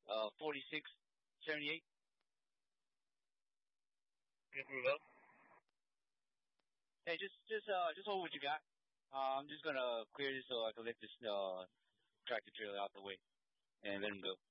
4678. Good move up. Hey, just hold what you got. I'm just gonna clear this so I can let this tractor trailer out the way and let him go.